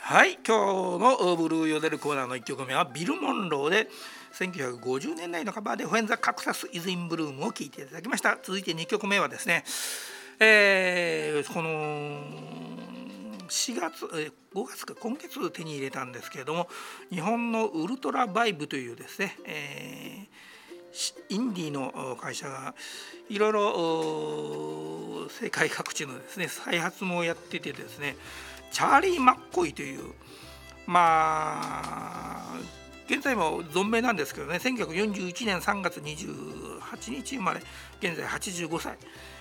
はい、今日のブルーヨデルコーナーの1曲目はビル・モンローで1950年代のカバーでWhen the Cactus is in Bloomを聴いていただきました。続いて2曲目はですね、この4月5月か今月手に入れたんですけれども、日本のウルトラバイブというですね、インディーの会社がいろいろ世界各地のですね再発もやっててですね、チャーリー・マッコイという、現在も存命なんですけどね、1941年3月28日生まれ、現在85歳、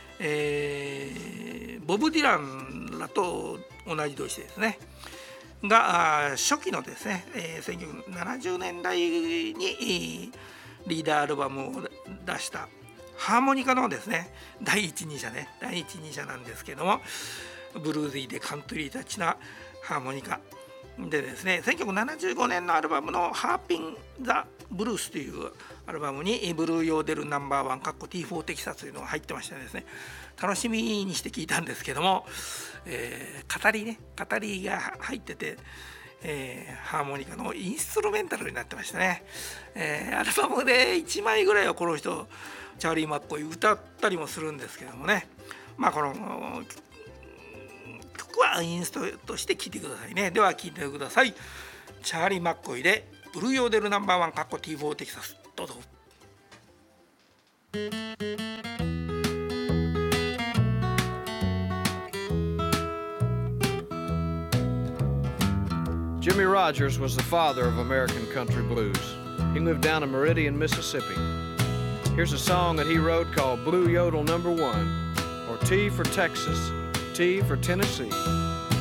ボブ・ディランらと同じ年ですねが初期のですね、1970年代にリーダーアルバムを出したハーモニカのですね第一人者なんですけども、ブルーズィーでカントリータッチなハーモニカでですね、1975年のアルバムのハーピン・ザ・ブルースというアルバムにブルーヨーデルナンバーワンT4テキサスというのが入ってましてですね、楽しみにして聞いたんですけども、語りが入ってて、ハーモニカのインストゥルメンタルになってましたね。アルバムで1枚ぐらいはこの人チャーリー・マッコイ歌ったりもするんですけどもね、この曲はインストとして聴いてくださいね。では聴いてください。チャーリー・マッコイでブルーヨーデルナンバーワンT4テキサス、どうぞ。 Jimmy Rogers was the father of American country blues. He lived down in Meridian, Mississippi. Here's a song that he wrote called Blue Yodel No. 1, or T for Texas, T for Tennessee.